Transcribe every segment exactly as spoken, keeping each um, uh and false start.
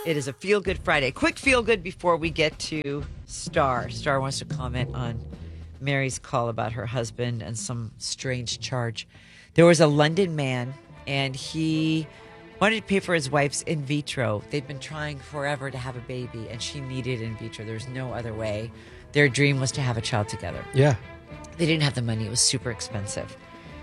It is a Feel Good Friday. Quick Feel Good before we get to Star. Star wants to comment on Mary's call about her husband and some strange charge. There was a London man, and he wanted to pay for his wife's in vitro. They've been trying forever to have a baby, and she needed in vitro. There's no other way. Their dream was to have a child together. Yeah. They didn't have the money. It was super expensive.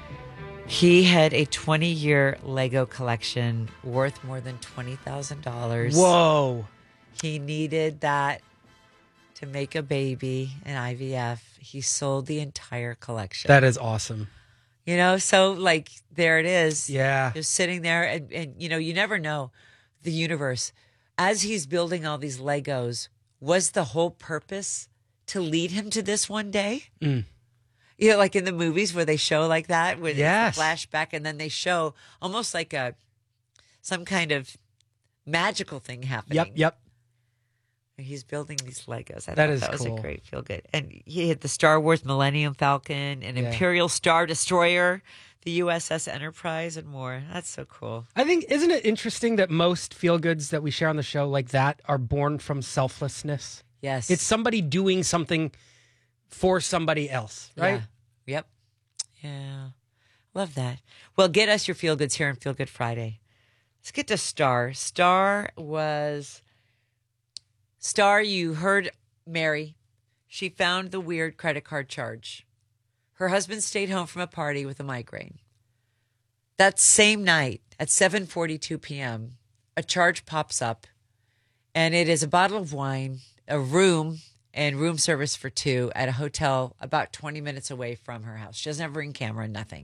He had a twenty-year Lego collection worth more than twenty thousand dollars. Whoa. He needed that to make a baby, an I V F. He sold the entire collection. That is awesome. You know, so like there it is. Yeah. Just sitting there and, and, you know, you never know the universe. As he's building all these Legos, was the whole purpose to lead him to this one day? Mm. You know, like in the movies where they show like that, with yes. a flashback, and then they show almost like a some kind of magical thing happening. Yep, yep. He's building these Legos. I that thought is that was cool. a great feel good. And he had the Star Wars Millennium Falcon, an yeah. Imperial Star Destroyer, the U S S Enterprise, and more. That's so cool. I think, isn't it interesting that most feel goods that we share on the show like that are born from selflessness? Yes. It's somebody doing something for somebody else, right? Yeah. Yep. Yeah. Love that. Well, get us your feel goods here on Feel Good Friday. Let's get to Star. Star was Star, you heard Mary. She found the weird credit card charge. Her husband stayed home from a party with a migraine. That same night at seven forty-two p.m., a charge pops up, and it is a bottle of wine, a room, and room service for two at a hotel about twenty minutes away from her house. She doesn't have a ring camera, nothing.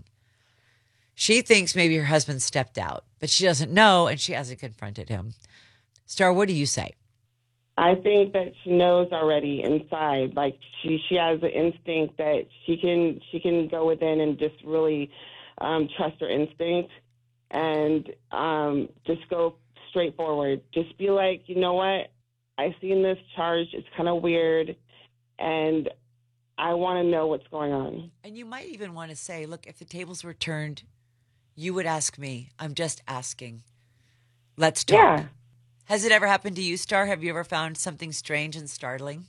She thinks maybe her husband stepped out, but she doesn't know, and she hasn't confronted him. Star, what do you say? I think that she knows already inside. Like she, she has the instinct that she can she can go within and just really um, trust her instinct and um, just go straight forward. Just be like, you know what? I seen this charge. It's kind of weird, and I want to know what's going on. And you might even want to say, look, if the tables were turned, you would ask me. I'm just asking. Let's talk. Yeah. Has it ever happened to you, Star? Have you ever found something strange and startling?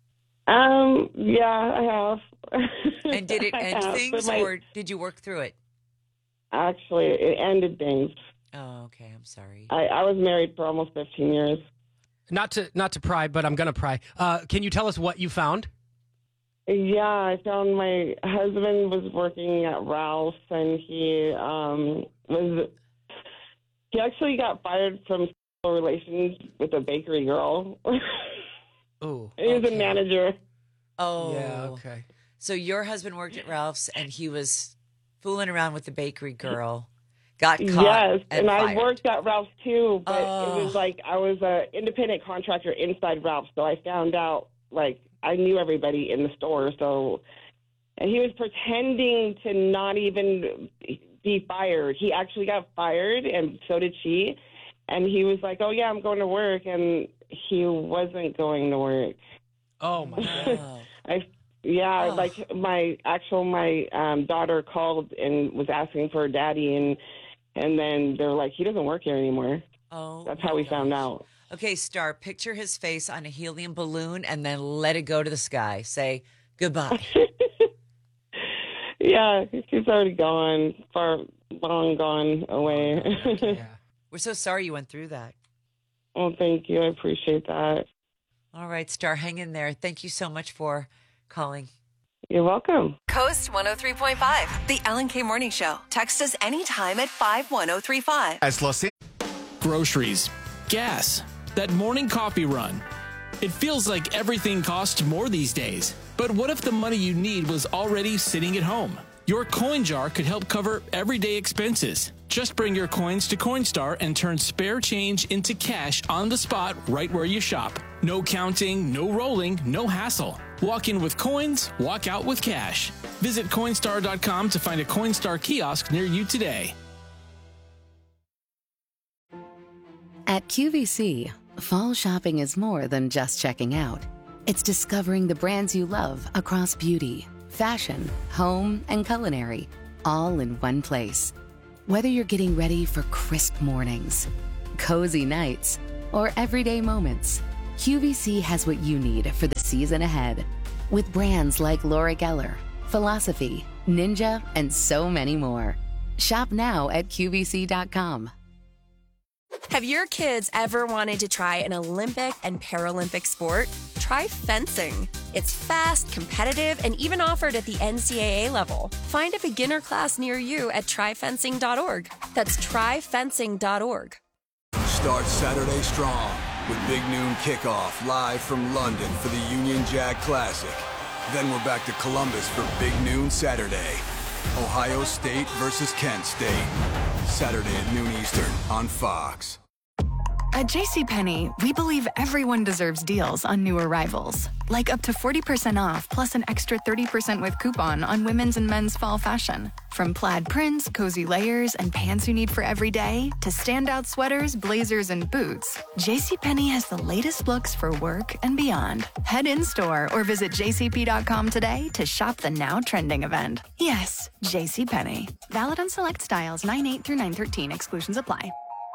Um. Yeah, I have. And did it I end have, things, my, or did you work through it? Actually, it ended things. Oh, okay. I'm sorry. I, I was married for almost fifteen years. Not to not to pry, but I'm going to pry. Uh, can you tell us what you found? Yeah, I found my husband was working at Ralph's, and he um, was he actually got fired from relations with a bakery girl. Oh, he was okay. a manager. Oh, yeah, okay. So your husband worked at Ralph's, and he was fooling around with the bakery girl. Got caught. Yes, and, and I fired. worked at Ralph's too, but Oh. it was like I was a independent contractor inside Ralph's, so I found out like I knew everybody in the store. So, and he was pretending to not even be fired. He actually got fired, and so did she. And he was like, "Oh yeah, I'm going to work," and he wasn't going to work. Oh my god. Oh. I yeah, Oh. like my actual my um, daughter called and was asking for her daddy, and and then they're like, "He doesn't work here anymore." Oh, That's my how we gosh. found out. Okay, Star, picture his face on a helium balloon and then let it go to the sky. Say goodbye. Yeah, he's already gone, far long gone away. Yeah. We're so sorry you went through that. Well, thank you. I appreciate that. All right, Star, hang in there. Thank you so much for calling. You're welcome. Coast one oh three point five, the Ellen K Morning Show. Text us anytime at five one oh three five. As Los Groceries, gas, that morning coffee run. It feels like everything costs more these days. But what if the money you need was already sitting at home? Your coin jar could help cover everyday expenses. Just bring your coins to Coinstar and turn spare change into cash on the spot right where you shop. No counting, no rolling, no hassle. Walk in with coins, walk out with cash. Visit Coinstar dot com to find a Coinstar kiosk near you today. At Q V C, fall shopping is more than just checking out. It's discovering the brands you love across beauty, fashion, home, and culinary, all in one place. Whether you're getting ready for crisp mornings, cozy nights, or everyday moments, Q V C has what you need for the season ahead. With brands like Laura Geller, Philosophy, Ninja, and so many more. Shop now at Q V C dot com. Have your kids ever wanted to try an Olympic and Paralympic sport? Try fencing. It's fast, competitive, and even offered at the N C double A level. Find a beginner class near you at try fencing dot org. That's try fencing dot org. Start Saturday strong with Big Noon Kickoff live from London for the Union Jack Classic. Then we're back to Columbus for Big Noon Saturday. Ohio State versus Kent State. Saturday at noon Eastern on Fox. At JCPenney, we believe everyone deserves deals on new arrivals. Like up to forty percent off plus an extra thirty percent with coupon on women's and men's fall fashion. From plaid prints, cozy layers, and pants you need for every day, to standout sweaters, blazers, and boots, JCPenney has the latest looks for work and beyond. Head in-store or visit J C P dot com today to shop the now trending event. Yes, JCPenney. Valid on select styles nine eight through nine thirteen. Exclusions apply.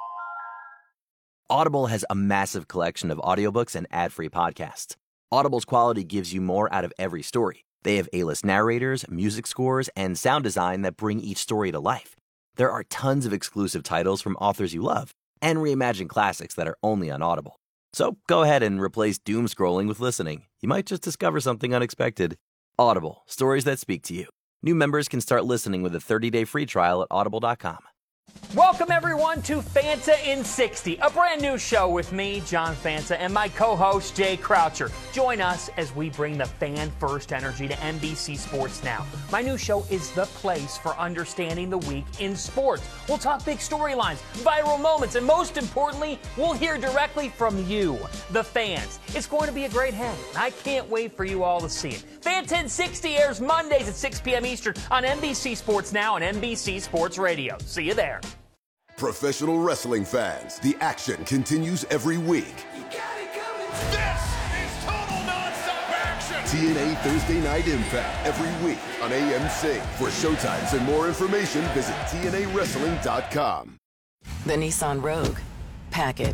Audible has a massive collection of audiobooks and ad-free podcasts. Audible's quality gives you more out of every story. They have A-list narrators, music scores, and sound design that bring each story to life. There are tons of exclusive titles from authors you love, and reimagined classics that are only on Audible. So go ahead and replace doom scrolling with listening. You might just discover something unexpected. Audible, stories that speak to you. New members can start listening with a thirty-day free trial at audible dot com. Welcome, everyone, to Fanta in sixty, a brand new show with me, John Fanta, and my co-host, Jay Croucher. Join us as we bring the fan-first energy to N B C Sports Now. My new show is the place for understanding the week in sports. We'll talk big storylines, viral moments, and most importantly, we'll hear directly from you, the fans. It's going to be a great hang. I can't wait for you all to see it. Fanta in sixty airs Mondays at six p.m. Eastern on N B C Sports Now and N B C Sports Radio. See you there. Professional wrestling fans, the action continues every week. You got it coming. This is total nonstop action. T N A Thursday Night Impact every week on A M C. For showtimes and more information, visit T N A wrestling dot com. The Nissan Rogue. Pack it.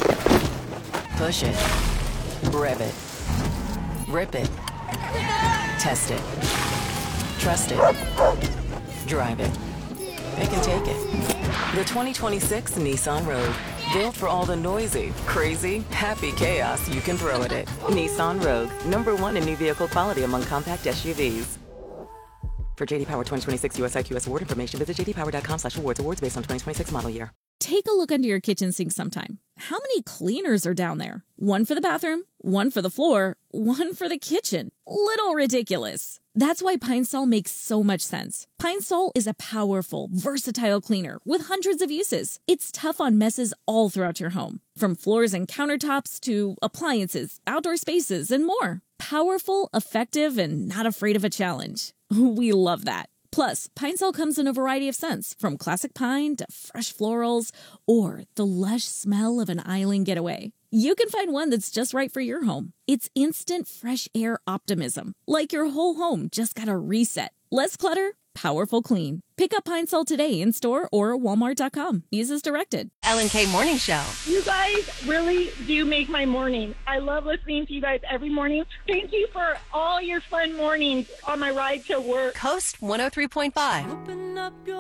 Push it. Rev it. Rip it. Test it. Trust it. Drive it. It can take it. The twenty twenty-six Nissan Rogue. Built for all the noisy, crazy, happy chaos you can throw at it. Nissan Rogue. Number one in new vehicle quality among compact S U Vs. For J D Power twenty twenty-six U S I Q S award information, visit j d power dot com slash awards. Awards based on twenty twenty-six model year. Take a look under your kitchen sink sometime. How many cleaners are down there? One for the bathroom, one for the floor, one for the kitchen. Little ridiculous. That's why Pine Sol makes so much sense. Pine Sol is a powerful, versatile cleaner with hundreds of uses. It's tough on messes all throughout your home, from floors and countertops to appliances, outdoor spaces, and more. Powerful, effective, and not afraid of a challenge. We love that. Plus, Pine Sol comes in a variety of scents, from classic pine to fresh florals, or the lush smell of an island getaway. You can find one that's just right for your home. It's instant fresh air optimism, like your whole home just got a reset. Less clutter, powerful clean. Pick up Pine Sol today in store or walmart dot com. Use as directed. Ellen K Morning Show. You guys really do make my morning. I love listening to you guys every morning. Thank you for all your fun mornings on my ride to work. Coast one oh three point five. Open up your